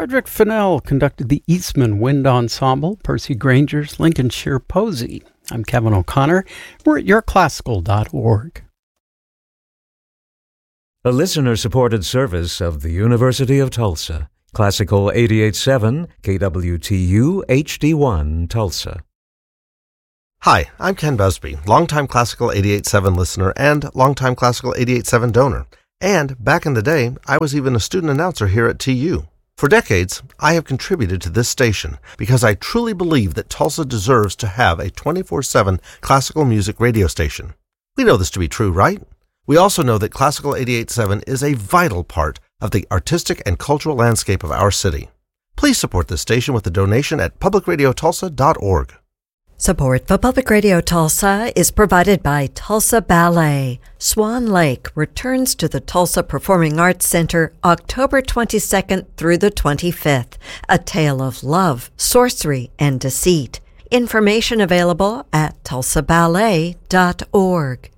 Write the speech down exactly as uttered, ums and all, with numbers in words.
Frederick Fennell conducted the Eastman Wind Ensemble, Percy Granger's Lincolnshire Posy. I'm Kevin O'Connor. We're at your classical dot org. A listener-supported service of the University of Tulsa. Classical eighty-eight point seven, K W T U H D one, Tulsa. Hi, I'm Ken Busby, longtime Classical eighty-eight point seven listener and longtime Classical eighty-eight point seven donor. And back in the day, I was even a student announcer here at T U. For decades, I have contributed to this station because I truly believe that Tulsa deserves to have a twenty-four seven classical music radio station. We know this to be true, right? We also know that Classical eighty-eight point seven is a vital part of the artistic and cultural landscape of our city. Please support this station with a donation at public radio tulsa dot org. Support for Public Radio Tulsa is provided by Tulsa Ballet. Swan Lake returns to the Tulsa Performing Arts Center October twenty-second through the twenty-fifth. A tale of love, sorcery, and deceit. Information available at tulsa ballet dot org.